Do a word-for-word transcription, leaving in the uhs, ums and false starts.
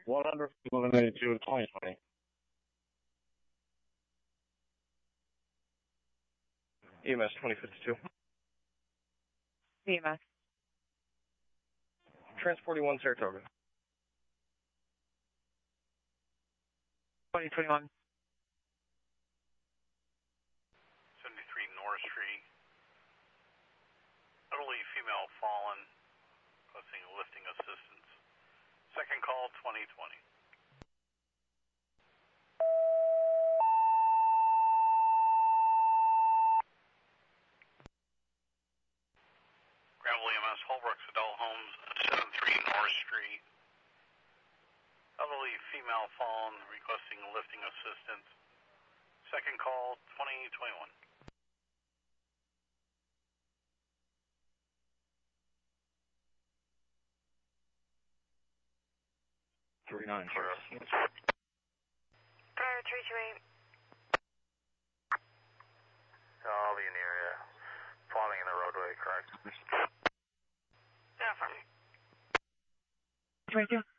one hundred eighty-two, twenty twenty. E M S twenty fifty-two. E M S. Transporting one Saratoga. twenty twenty-one. seventy-three North Street. Elderly female fallen, requesting lifting assistance. Second call, twenty twenty. Granville E M S, Holbrook's Adult Homes, seventy-three North Street. Elderly female fallen, requesting lifting assistance. Second call, twenty twenty-one. three nine. Fire three two eight. I'll be in the area. Falling in the roadway, correct? Yeah, fine. twenty-two.